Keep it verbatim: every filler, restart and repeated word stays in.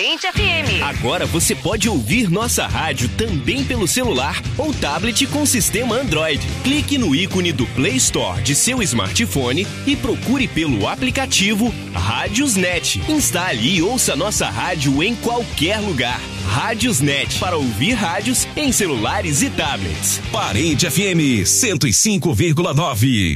Parente F M. Agora você pode ouvir nossa rádio também pelo celular ou tablet com sistema Android. Clique no ícone do Play Store de seu smartphone e procure pelo aplicativo Rádiosnet. Instale e ouça nossa rádio em qualquer lugar. Rádiosnet, para ouvir rádios em celulares e tablets. Parente F M cento e cinco vírgula nove.